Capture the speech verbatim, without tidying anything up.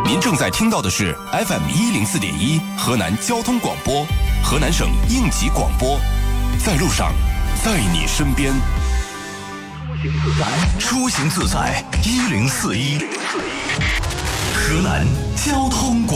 您正在听到的是 F M 一零四点一河南交通广播，河南省应急广播，在路上，在你身边。出行自在一零四一，河南交通广